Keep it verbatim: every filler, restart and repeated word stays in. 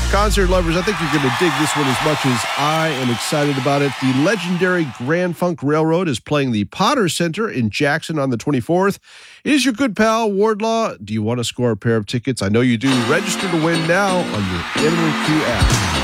Concert lovers, I think you're going to dig this one as much as I am excited about it. The legendary Grand Funk Railroad is playing the Potter Center in Jackson on the twenty-fourth. It is your good pal, Wardlaw. Do you want to score a pair of tickets? I know you do. Register to win now on your N W Q app.